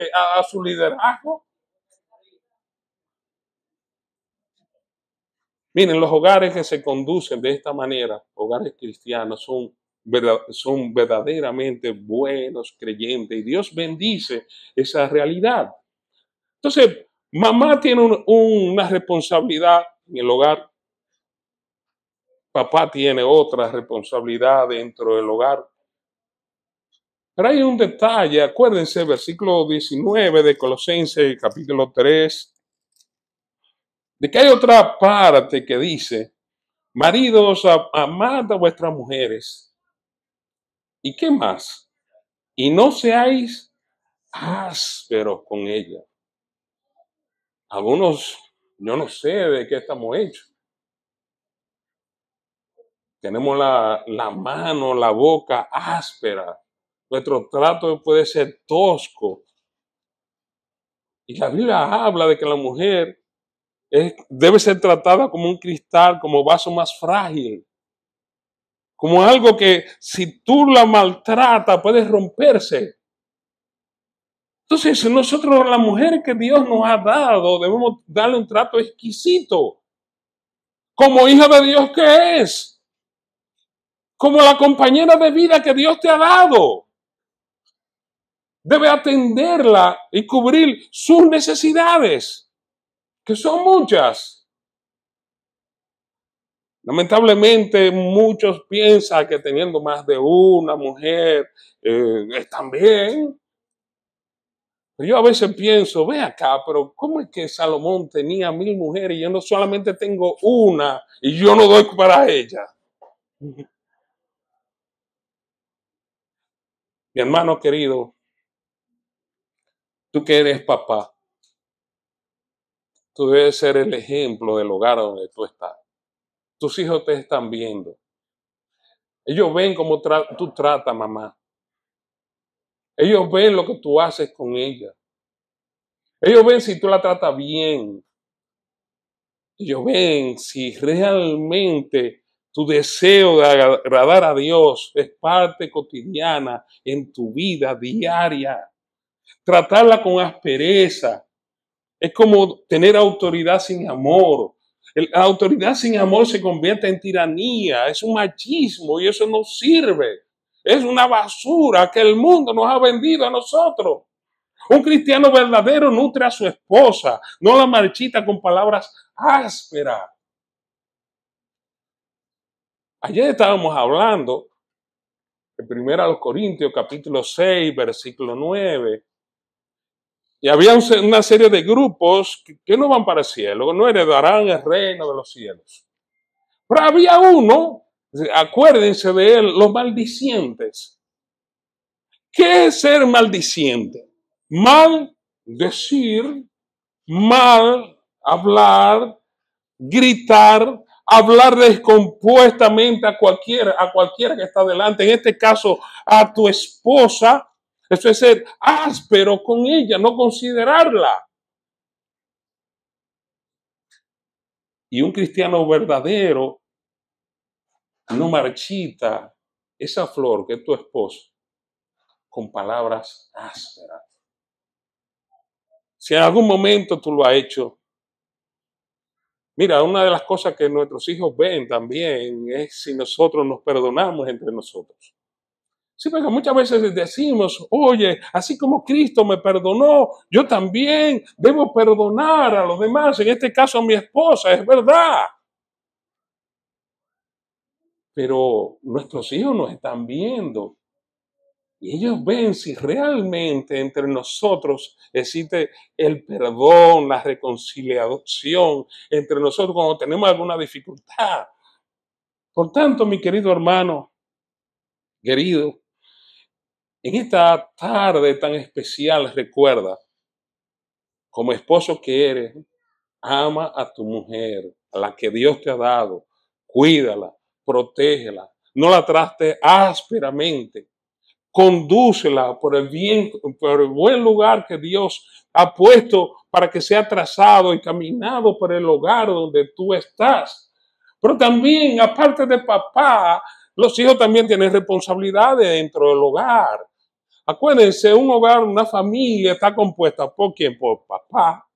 a su liderazgo. Miren, los hogares que se conducen de esta manera, hogares cristianos, son verdaderamente buenos creyentes y Dios bendice esa realidad. Entonces, mamá tiene una responsabilidad en el hogar, papá tiene otra responsabilidad dentro del hogar. Pero hay un detalle, acuérdense, versículo 19 de Colosenses, capítulo 3, de que hay otra parte que dice, maridos, amad a vuestras mujeres. ¿Y qué más? Y no seáis ásperos con ellas. Algunos, yo no sé de qué estamos hechos. Tenemos la mano, la boca áspera. Nuestro trato puede ser tosco. Y la Biblia habla de que la mujer debe ser tratada como un cristal, como vaso más frágil. Como algo que si tú la maltratas puede romperse. Entonces nosotros, la mujer que Dios nos ha dado, debemos darle un trato exquisito. Como hija de Dios que es. Como la compañera de vida que Dios te ha dado. Debe atenderla y cubrir sus necesidades, que son muchas. Lamentablemente muchos piensan que teniendo más de una mujer están bien. Yo a veces pienso, ve acá, pero ¿cómo es que Salomón tenía 1000 mujeres y yo no solamente tengo una y yo no doy para ella? Mi hermano querido, tú que eres papá, tú debes ser el ejemplo del hogar donde tú estás. Tus hijos te están viendo. Ellos ven cómo tú tratas, mamá. Ellos ven lo que tú haces con ella. Ellos ven si tú la tratas bien. Ellos ven si realmente tu deseo de agradar a Dios es parte cotidiana en tu vida diaria. Tratarla con aspereza es como tener autoridad sin amor. La autoridad sin amor se convierte en tiranía, es un machismo y eso no sirve. Es una basura que el mundo nos ha vendido a nosotros. Un cristiano verdadero nutre a su esposa, no la marchita con palabras ásperas. Ayer estábamos hablando de 1 Corintios capítulo 6, versículo 9. Y había una serie de grupos que no van para el cielo, no heredarán el reino de los cielos. Pero había uno, acuérdense de él, los maldicientes. ¿Qué es ser maldiciente? Mal decir, mal hablar, gritar, hablar descompuestamente a cualquiera que está delante. En este caso, a tu esposa. Eso es ser áspero con ella, no considerarla. Y un cristiano verdadero no marchita esa flor que es tu esposo con palabras ásperas. Si en algún momento tú lo has hecho, mira, una de las cosas que nuestros hijos ven también es si nosotros nos perdonamos entre nosotros. Sí, porque muchas veces decimos, oye, así como Cristo me perdonó, yo también debo perdonar a los demás, en este caso a mi esposa, es verdad. Pero nuestros hijos nos están viendo y ellos ven si realmente entre nosotros existe el perdón, la reconciliación entre nosotros cuando tenemos alguna dificultad. Por tanto, mi querido hermano, querido, en esta tarde tan especial, recuerda, como esposo que eres, ama a tu mujer, a la que Dios te ha dado, cuídala, protégela, no la trates ásperamente, condúcela por el buen lugar que Dios ha puesto para que sea trazado y caminado por el hogar donde tú estás. Pero también, aparte de papá, los hijos también tienen responsabilidades dentro del hogar. Acuérdense, un hogar, una familia está compuesta por quién, por papá,